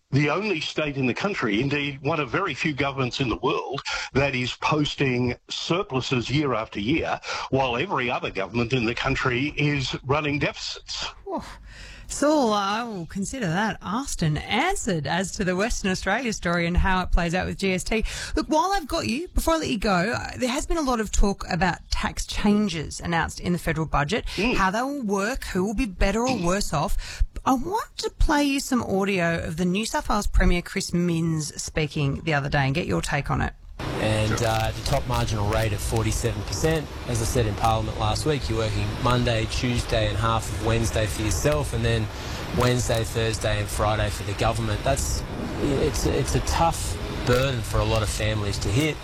the only state in the country, indeed one of very few governments in the world, that is posting surpluses year after year, while every other government in the country is running deficits. Oh. Saul, I will consider that asked and answered as to the Western Australia story and how it plays out with GST. Look, while I've got you, before I let you go, there has been a lot of talk about tax changes announced in the federal budget, how they will work, who will be better or worse off. I want to play you some audio of the New South Wales Premier Chris Minns speaking the other day and get your take on it. And the top marginal rate of 47%, as I said in Parliament last week, you're working Monday, Tuesday and half of Wednesday for yourself, and then Wednesday, Thursday and Friday for the government. It's a tough burden for a lot of families to hit.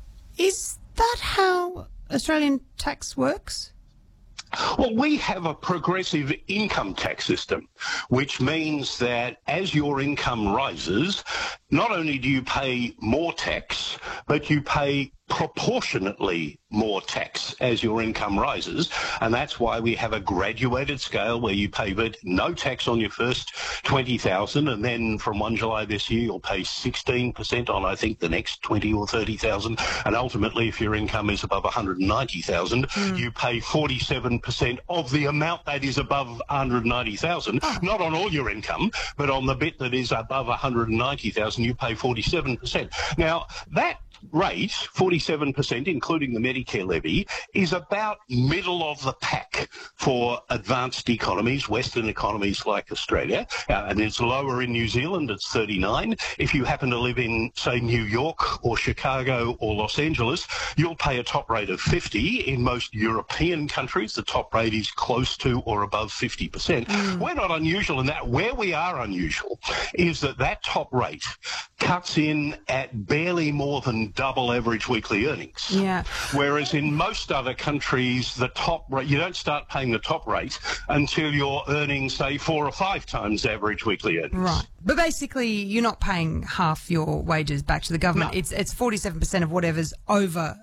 Is that how Australian tax works? Well, we have a progressive income tax system, which means that as your income rises, not only do you pay more tax, but you pay proportionately more tax as your income rises, and that's why we have a graduated scale where you pay but no tax on your first $20,000, and then from 1 July this year you'll pay 16% on I think the next 20 or 30,000, and ultimately if your income is above 190,000, you pay 47% of the amount that is above 190,000, not on all your income, but on the bit that is above 190,000 you pay 47%. Now that rate, 47%, including the Medicare levy, is about middle of the pack for advanced economies, Western economies like Australia, and it's lower in New Zealand, it's 39. If you happen to live in, say, New York or Chicago or Los Angeles, you'll pay a top rate of 50. In most European countries, the top rate is close to or above 50%. We're not unusual in that. Where we are unusual is that top rate cuts in at barely more than double average weekly earnings. Yeah. Whereas in most other countries, the top rate, you don't start paying the top rate until you're earning, say, 4 or 5 times average weekly earnings. Right. But basically, you're not paying half your wages back to the government. No. It's 47% of whatever's over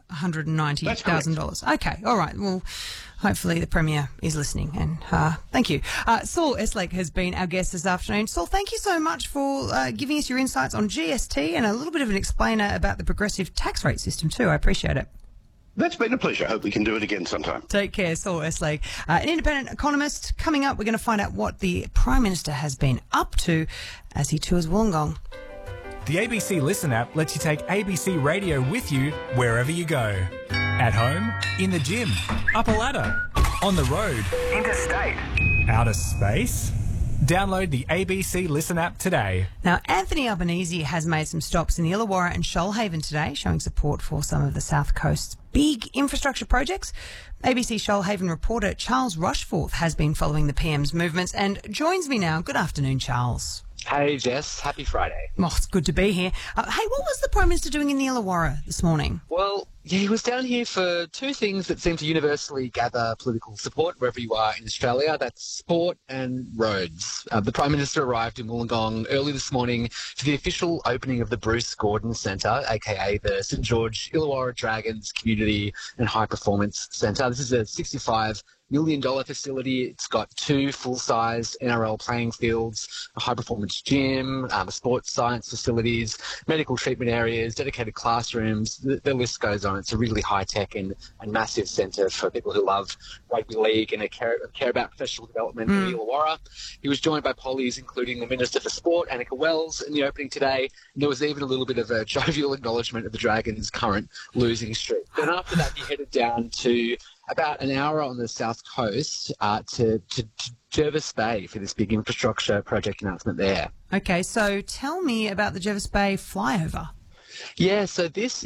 $190,000. Okay. All right. Well, hopefully the Premier is listening, and thank you. Saul Eslake has been our guest this afternoon. Saul, thank you so much for giving us your insights on GST and a little bit of an explainer about the progressive tax rate system too. I appreciate it. That's been a pleasure. Hope we can do it again sometime. Take care, Saul Eslake. An independent economist. Coming up, we're going to find out what the Prime Minister has been up to as he tours Wollongong. The ABC Listen app lets you take ABC Radio with you wherever you go. At home, in the gym, up a ladder, on the road, interstate, outer space. Download the ABC Listen app today. Now, Anthony Albanese has made some stops in the Illawarra and Shoalhaven today, showing support for some of the South Coast's big infrastructure projects. ABC Shoalhaven reporter Charles Rushforth has been following the PM's movements and joins me now. Good afternoon, Charles. Hey, Jess. Happy Friday. Oh, it's good to be here. Hey, what was the Prime Minister doing in the Illawarra this morning? Well, yeah, he was down here for 2 things that seem to universally gather political support wherever you are in Australia. That's sport and roads. The Prime Minister arrived in Wollongong early this morning for the official opening of the Bruce Gordon Centre, aka the St George Illawarra Dragons Community and High Performance Centre. This is a $65 million facility. It's got 2 full-size NRL playing fields, a high-performance gym, sports science facilities, medical treatment areas, dedicated classrooms. The list goes on. It's a really high-tech and massive centre for people who love rugby league and care about professional development in the Illawarra. He was joined by pollies, including the Minister for Sport, Annika Wells, in the opening today. And there was even a little bit of a jovial acknowledgement of the Dragons' current losing streak. Then after that, he headed down to about an hour on the south coast to Jervis Bay for this big infrastructure project announcement there. Okay, so tell me about the Jervis Bay flyover. Yeah, so this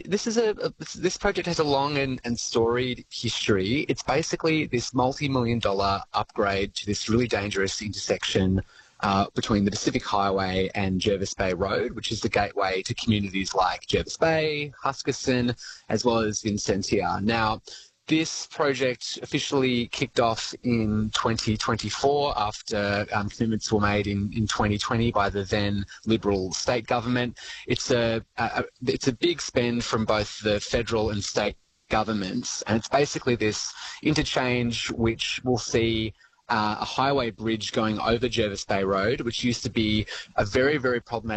project has a long and storied history. It's basically this multi-million-dollar upgrade to this really dangerous intersection between the Pacific Highway and Jervis Bay Road, which is the gateway to communities like Jervis Bay, Huskisson, as well as Vincentia. Now, this project officially kicked off in 2024 after commitments were made in 2020 by the then Liberal state government. It's a big spend from both the federal and state governments, and it's basically this interchange which will see a highway bridge going over Jervis Bay Road, which used to be a very, very problematic